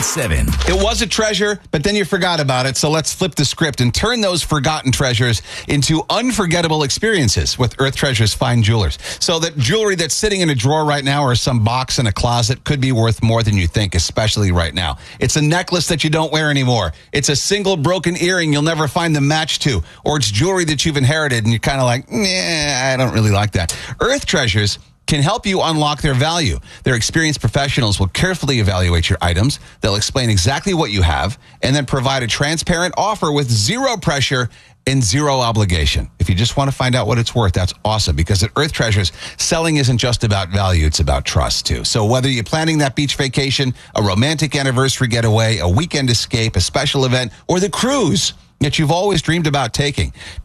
98.7. It was a treasure, but then you forgot about it. So let's flip the script and turn those forgotten treasures into unforgettable experiences with Earth Treasures Fine Jewelers. So that jewelry that's sitting in a drawer right now or some box in a closet could be worth more than you think, especially right now. It's a necklace that you don't wear anymore. It's a single broken earring you'll never find the match to. Or it's jewelry that you've inherited and you're kind of like, I don't really like that. Earth Treasures can help you unlock their value. Their experienced professionals will carefully evaluate your items. They'll explain exactly what you have and then provide a transparent offer with zero pressure and zero obligation. If you just want to find out what it's worth, that's awesome, because at Earth Treasures, selling isn't just about value, it's about trust too. So whether you're planning that beach vacation, a romantic anniversary getaway, a weekend escape, a special event, or the cruise that you've always dreamed about taking,